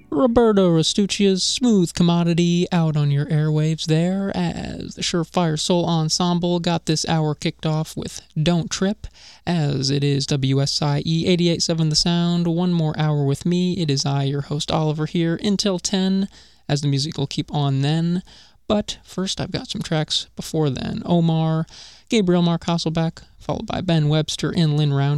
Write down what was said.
Roberto Restuccia's Smooth Commodity out on your airwaves there, as the Surefire Soul Ensemble got this hour kicked off with Don't Trip, as it is WSIE 88.7 The Sound. One more hour with me. It is I, your host Oliver, here until 10, as the music will keep on then. But first, I've got some tracks before then. Omar, Gabriel Mark Hasselbeck, followed by Ben Webster and Lynn Roundtree.